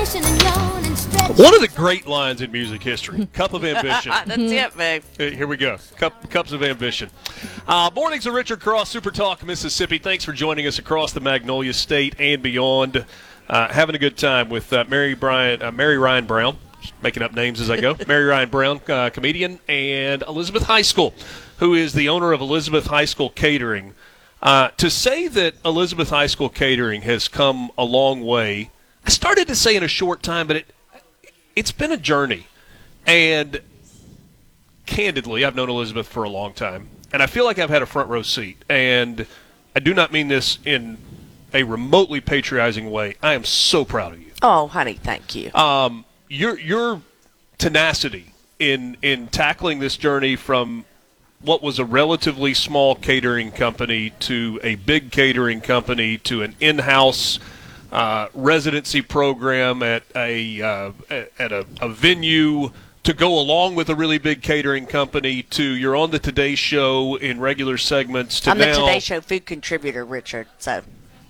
One of the great lines in music history, Cup of Ambition. That's it, babe. Here we go, Cups of Ambition. Mornings of Richard Cross, Super Talk, Mississippi. Thanks for joining us across the Magnolia State and beyond. Having a good time with Mary Ryan Brown, making up names as I go. Mary Ryan Brown, comedian, and Elizabeth High School, who is the owner of Elizabeth High School Catering. To say that Elizabeth High School Catering has come a long way, I started to say in a short time, but it's been a journey. And candidly, I've known Elizabeth for a long time, and I feel like I've had a front row seat. And I do not mean this in a remotely patronizing way. I am so proud of you. Oh, honey, thank you. Your tenacity in tackling this journey from what was a relatively small catering company to a big catering company to an in-house residency program at a venue to go along with a really big catering company to you're on the Today Show in regular segments to I'm now. the Today Show food contributor, Richard, so.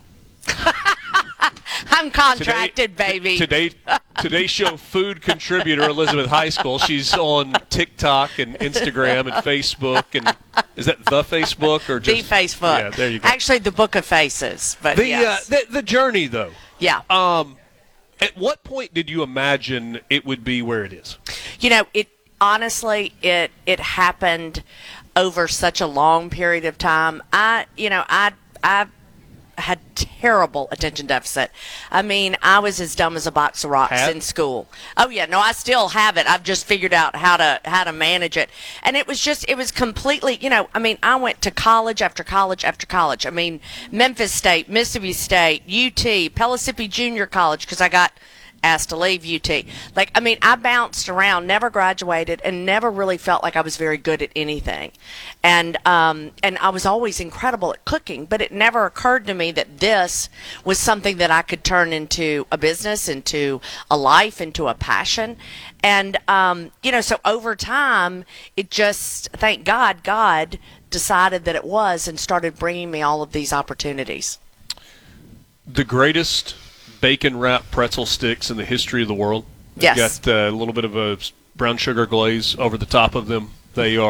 I'm contracted, baby. Today Show food contributor, Elizabeth High School. She's on TikTok and Instagram and Facebook. And is that the Facebook or just the Facebook? Yeah, there you go. Actually, the Book of Faces. But yes. The journey, though. Yeah. At what point did you imagine it would be where it is? You know, it happened over such a long period of time. I had terrible attention deficit. I mean, I was as dumb as a box of rocks in school. Oh yeah, no, I still have it. I've just figured out how to manage it. And it was completely, I mean, I went to college after college after college. I mean, Memphis State, Mississippi State, UT, Pellissippi Junior College, because I got asked to leave UT. I bounced around, never graduated, and never really felt like I was very good at anything. And I was always incredible at cooking, but it never occurred to me that this was something that I could turn into a business, into a life, into a passion. And, so over time, it just, thank God decided that it was and started bringing me all of these opportunities. The greatest bacon wrapped pretzel sticks in the history of the world. Yes. They've got a little bit of a brown sugar glaze over the top of them. They are